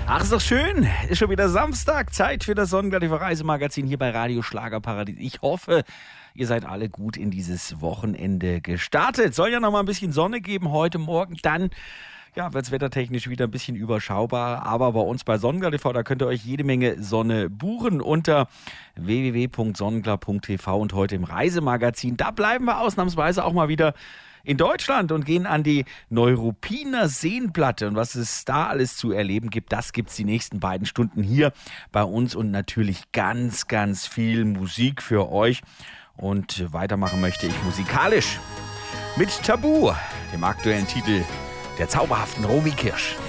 Ach, ist doch schön. Ist schon wieder Samstag. Zeit für das Sonnenglattifer Reisemagazin hier bei Radio Schlagerparadies. Ich hoffe, ihr seid alle gut in dieses Wochenende gestartet. Soll ja noch mal ein bisschen Sonne geben heute Morgen. Dann wird es wettertechnisch wieder ein bisschen überschaubar. Aber bei uns bei Sonnenglattifer, da könnt ihr euch jede Menge Sonne buchen unter www.sonnenklar.tv und heute im Reisemagazin. Da bleiben wir ausnahmsweise auch mal wieder in Deutschland und gehen an die Neuruppiner Seenplatte. Und was es da alles zu erleben gibt, das gibt es die nächsten beiden Stunden hier bei uns und natürlich ganz, ganz viel Musik für euch. Und weitermachen möchte ich musikalisch mit Tabu, dem aktuellen Titel der zauberhaften Romy Kirsch.